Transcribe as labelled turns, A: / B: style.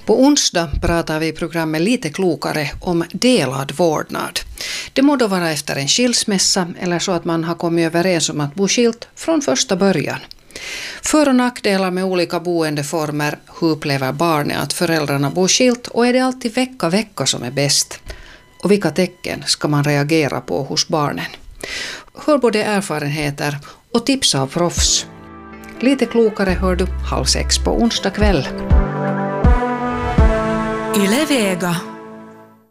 A: På onsdag pratar vi i programmet Lite klokare om delad vårdnad. Det må då vara efter en skilsmässa eller så att man har kommit överens om att bo skilt från första början. För- och nackdelar med olika boendeformer, hur upplever barnet att föräldrarna bor skilt och är det alltid vecka som är bäst? Och vilka tecken ska man reagera på hos barnen? Hör både erfarenheter och tips av proffs. Lite klokare hör du 5:30 på onsdag kväll.
B: Yle Vega.